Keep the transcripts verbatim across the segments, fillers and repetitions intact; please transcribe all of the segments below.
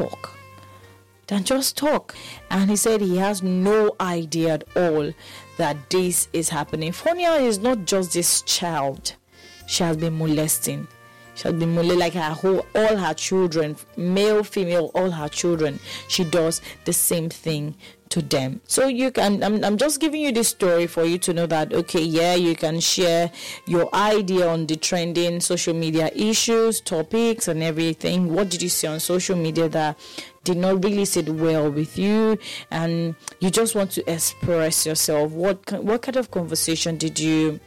talk. Than just talk. And he said he has no idea at all that this is happening. Fonia is not just this child she has been molesting. She has been molesting like her whole, all her children, male, female, all her children. She does the same thing to them. So you can, I'm, I'm just giving you this story for you to know that, okay, yeah, you can share your idea on the trending social media issues, topics, and everything. What did you see on social media that did not really sit well with you, and you just want to express yourself? What what kind of conversation did you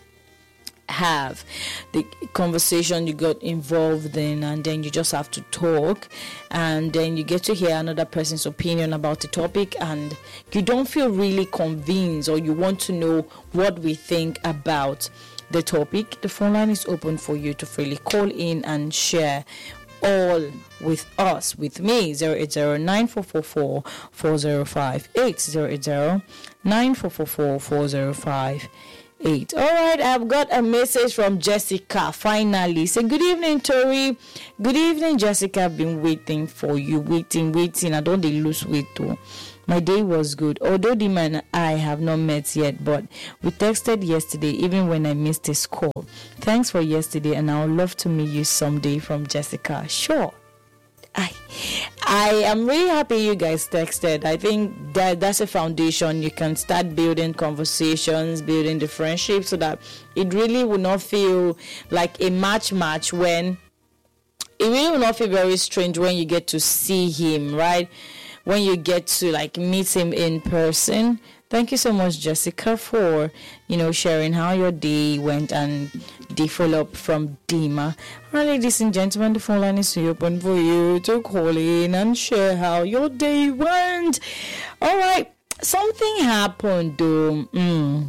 have, the conversation you got involved in, and then you just have to talk, and then you get to hear another person's opinion about the topic, and you don't feel really convinced, or you want to know what we think about the topic. The phone line is open for you to freely call in and share all with us, with me. Zero eight zero nine four four four four zero five eight, zero eight zero nine four four four four zero five eight. All right, I've got a message from Jessica. Finally, say good evening, Tori. Good evening, Jessica. I've been waiting for you, waiting, waiting. I don't they lose weight too. My day was good, although the man I have not met yet, but we texted yesterday even when I missed his call. Thanks for yesterday, and I would love to meet you someday. From Jessica. Sure. I I am really happy you guys texted. I think that that's a foundation. You can start building conversations, building the friendship, so that it really will not feel like a match match when it really will not feel very strange when you get to see him, right? When you get to like meet him in person. Thank you so much, Jessica, for, you know, sharing how your day went and the follow-up from Dima. All right, ladies and gentlemen, the phone line is open for you to call in and share how your day went. All right, something happened though. Mm.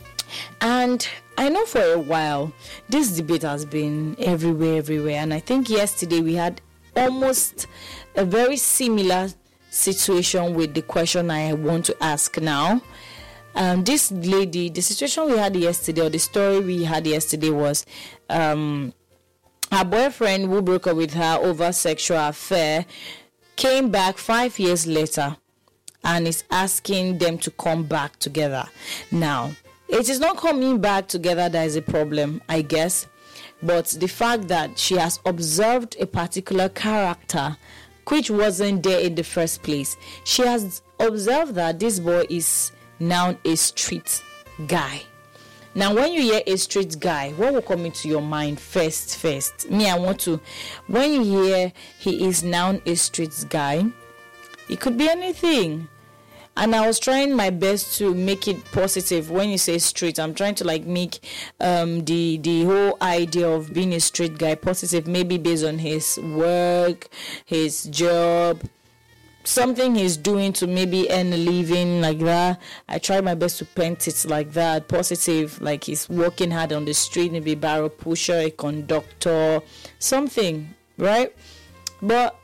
And I know for a while, this debate has been everywhere, everywhere. And I think yesterday we had almost a very similar situation with the question I want to ask now. Um, this lady, the situation we had yesterday, or the story we had yesterday, was um, her boyfriend who broke up with her over sexual affair came back five years later and is asking them to come back together. Now, it is not coming back together that is a problem, I guess, but the fact that she has observed a particular character which wasn't there in the first place. She has observed that this boy is now a street guy. Now, when you hear a street guy, what will come into your mind first? First, me, I want to. When you hear he is now a street guy, it could be anything. And I was trying my best to make it positive. When you say street, I'm trying to like make um, the the whole idea of being a street guy positive, maybe based on his work, his job, something he's doing to maybe earn a living, like that. I try my best to paint it like that, positive, like he's working hard on the street, maybe barrel pusher, a conductor, something, right? But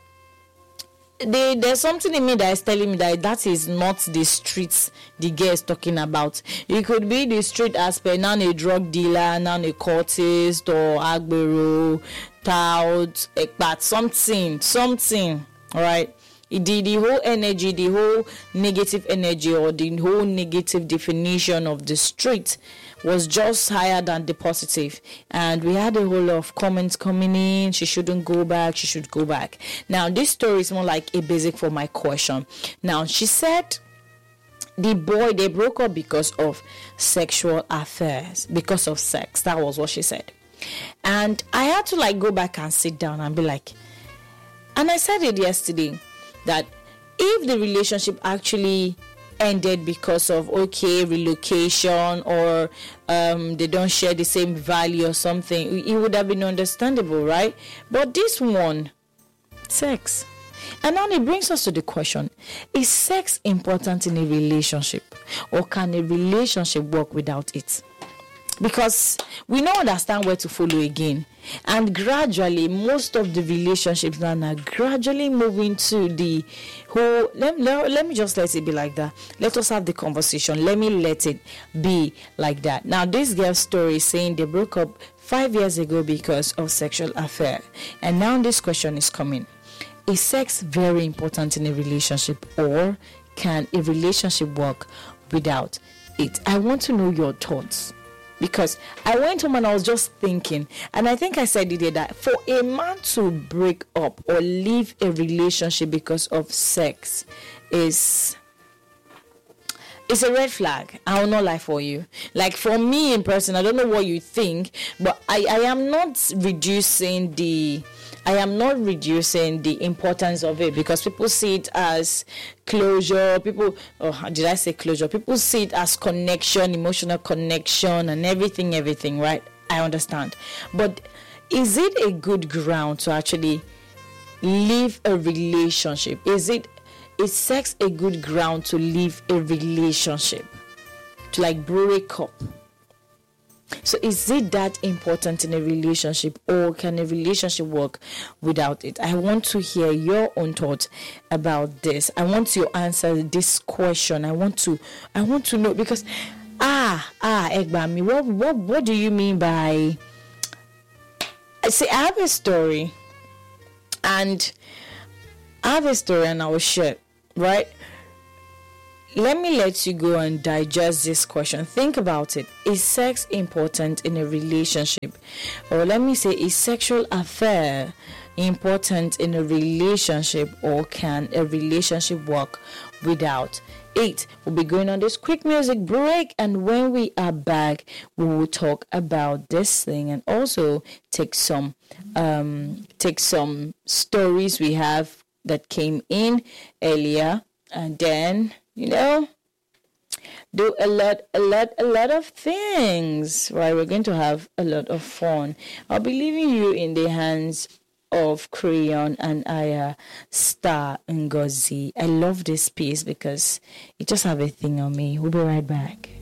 They, there's something in me that is telling me that that is not the streets the girl is talking about. It could be the street aspect, now a drug dealer, now a cultist, or agbero, tout, but something, something, all right? The, the whole energy, the whole negative energy, or the whole negative definition of the street was just higher than the positive. And we had a whole lot of comments coming in. She shouldn't go back. She should go back. Now, this story is more like a basic for my question. Now, she said the boy, they broke up because of sexual affairs, because of sex. That was what she said. And I had to like go back and sit down and be like, and I said it yesterday, that if the relationship actually ended because of okay relocation, or um they don't share the same value or something, it would have been understandable, right? But this one, sex. And now it brings us to the question, is sex important in a relationship, or can a relationship work without it? Because we don't understand where to follow again. And gradually, most of the relationships now are gradually moving to the whole, let, let, let me just let it be like that. Let us have the conversation. Let me let it be like that. Now, this girl's story is saying they broke up five years ago because of sexual affair. And now this question is coming. is sex very important in a relationship, or can a relationship work without it? I want to know your thoughts, because I went home and I was just thinking, and I think I said it that for a man to break up or leave a relationship because of sex is it's a red flag. I will not lie for you. Like, for me in person, I don't know what you think, but I, I am not reducing the I am not reducing the importance of it, because people see it as closure. People, oh, did I say closure? People see it as connection, emotional connection, and everything, everything, right? I understand. But is it a good ground to actually leave a relationship? Is it Is sex a good ground to leave a relationship? To like break up? So is it that important in a relationship, or can a relationship work without it? I want to hear your own thoughts about this. I want to answer this question. I want to I want to know, because ah ah Egbami, what what what do you mean by, see, I have a story, and I have a story and I will share. Right? Let me let you go and digest this question. Think about it. Is sex important in a relationship? Or let me say, is sexual affair important in a relationship, or can a relationship work without it? We'll be going on this quick music break, and when we are back, we will talk about this thing and also take some um take some stories we have that came in earlier, and then, you know, do a lot a lot a lot of things. Right, we're going to have a lot of fun. I'll be leaving you in the hands of Crayon and Aya Star Ngozi. I love this piece because it just have a thing on me. We'll be right back.